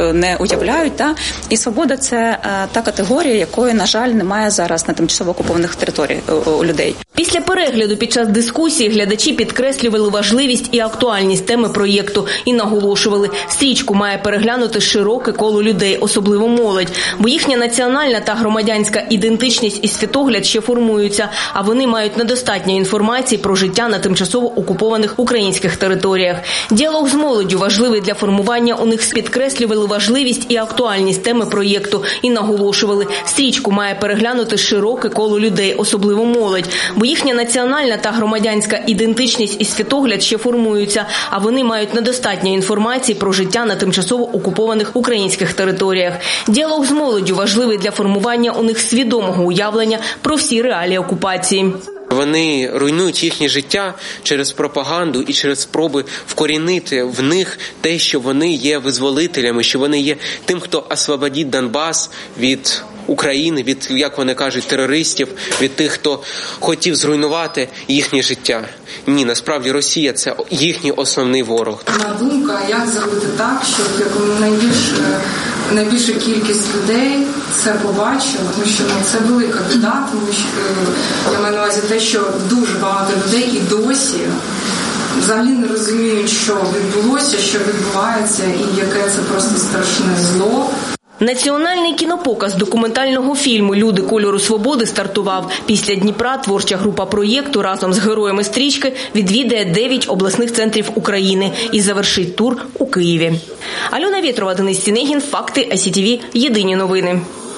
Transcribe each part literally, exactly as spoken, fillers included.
не уявляють. Та? І свобода – це та категорія, якої, на жаль, немає зараз на тимчасово окупованих територіях у людей. Після перегляду під час дискусії глядачі підкреслювали важливість і актуальність теми проєкту і наголошували, стрічку має переглянути широке коло людей, особливо молодь, бо їхня національна та громадянська ідентичність і світогляд ще формуються, а вони мають недостатньо інформації про життя на тимчасово окупованих українських територіях. Діалог з молоддю важливий для формування у них, підкреслювали важливість і актуальність теми проєкту і наголошували, стрічку має переглянути широке коло людей, особливо молодь, бо їхня національна та громадянська ідентичність і світогляд ще формуються, а вони мають недостатньо інформації про життя на тимчасово окупованих українських територіях. Діалог з молоддю важливий для формування у них свідомого уявлення про всі реалії окупації. Вони руйнують їхнє життя через пропаганду і через спроби вкорінити в них те, що вони є визволителями, що вони є тим, хто освободить Донбас від України, від, як вони кажуть, терористів, від тих, хто хотів зруйнувати їхнє життя. Ні, насправді Росія – це їхній основний ворог. Моя думка, як зробити так, щоб найбільш, найбільша кількість людей це побачила, тому що ну, це велика біда, тому що я маю на увазі те, що дуже багато людей і досі взагалі не розуміють, що відбулося, що відбувається і яке це просто страшне зло. Національний кінопоказ документального фільму «Люди кольору свободи» стартував. Після Дніпра творча група проєкту разом з героями стрічки відвідає дев'ять обласних центрів України і завершить тур у Києві. Альона Вєтрова, Денис Сінегін, Факти, ай сі ті ві, Єдині новини.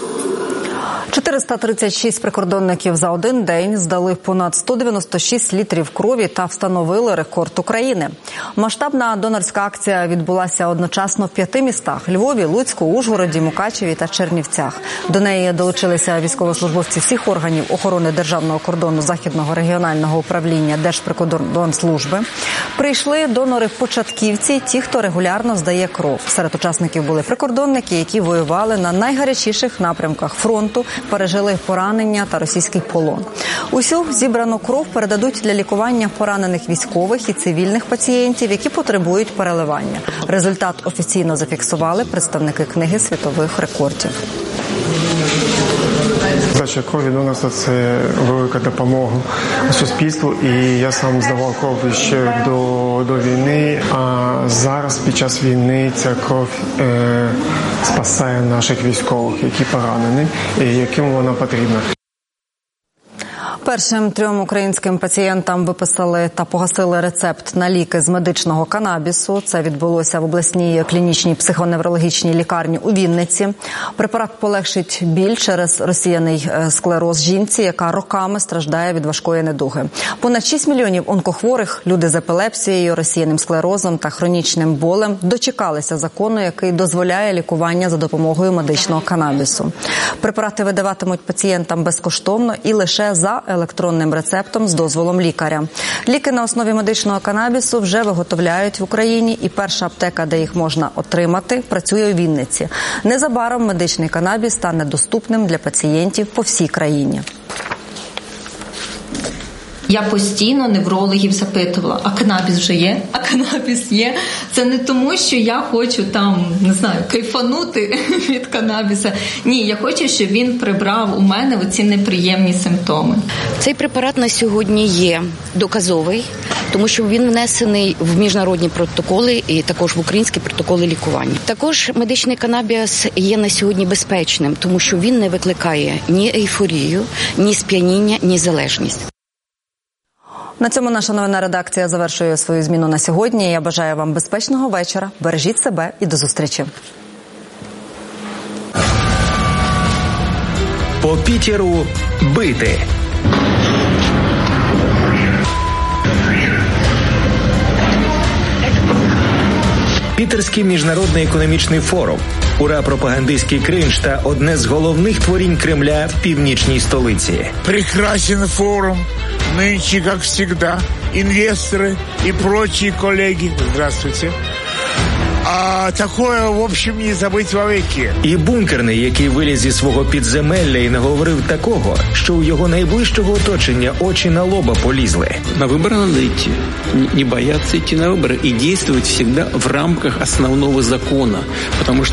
чотириста тридцять шість прикордонників за один день здали понад сто дев'яносто шість літрів крові та встановили рекорд України. Масштабна донорська акція відбулася одночасно в п'яти містах – Львові, Луцьку, Ужгороді, Мукачеві та Чернівцях. До неї долучилися військовослужбовці всіх органів охорони державного кордону Західного регіонального управління Держприкордонслужби. Прийшли донори-початківці, ті, хто регулярно здає кров. Серед учасників були прикордонники, які воювали на найгарячіших напрямках фронту, пережили поранення та російський полон. Усю зібрану кров передадуть для лікування поранених військових і цивільних пацієнтів, які потребують переливання. Результат офіційно зафіксували представники книги світових рекордів. Здача крові до нас – це велика допомога суспільству, і я сам здавав кров ще до, до війни, а зараз під час війни ця кров е, спасає наших військових, які поранені і яким вона потрібна. Першим трьом українським пацієнтам виписали та погасили рецепт на ліки з медичного канабісу. Це відбулося в обласній клінічній психоневрологічній лікарні у Вінниці. Препарат полегшить біль через розсіяний склероз жінці, яка роками страждає від важкої недуги. Понад шість мільйонів онкохворих, люди з епілепсією, розсіяним склерозом та хронічним болем дочекалися закону, який дозволяє лікування за допомогою медичного канабісу. Препарати видаватимуть пацієнтам безкоштовно і лише за електронним рецептом з дозволом лікаря. Ліки на основі медичного канабісу вже виготовляють в Україні, і перша аптека, де їх можна отримати, працює у Вінниці. Незабаром медичний канабіс стане доступним для пацієнтів по всій країні. Я постійно неврологів запитувала, а канабіс вже є? А канабіс є? Це не тому, що я хочу там, не знаю, кайфанути від канабіса. Ні, я хочу, щоб він прибрав у мене оці неприємні симптоми. Цей препарат на сьогодні є доказовий, тому що він внесений в міжнародні протоколи і також в українські протоколи лікування. Також медичний канабіс є на сьогодні безпечним, тому що він не викликає ні ейфорію, ні сп'яніння, ні залежність. На цьому наша новинна редакція завершує свою зміну на сьогодні. Я бажаю вам безпечного вечора, бережіть себе і до зустрічі. По Пітеру бити. Пітерський міжнародний економічний форум. Ура пропагандистський кринж та одне з головних творінь Кремля в північній столиці. Прекрасен форум. Нынче, как всегда, инвесторы и прочие коллеги. Здравствуйте. А такое, в общем, не забыть вовеки. І бункерний, який виліз зі свого підземелля і наговорив такого, що у його найближчого оточення очі на лоба полізли. На выборы надо идти. Не бояться идти на выборы и действовать всегда в рамках основного закона. Потому что